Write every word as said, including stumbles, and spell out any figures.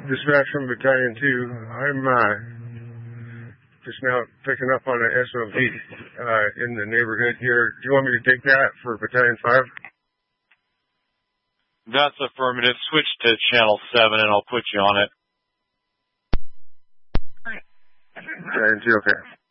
Dispatch from Battalion two. I'm uh, just now picking up on an S O V uh, in the neighborhood here. Do you want me to take that for Battalion five? That's affirmative. Switch to Channel seven and I'll put you on it. Battalion two, okay.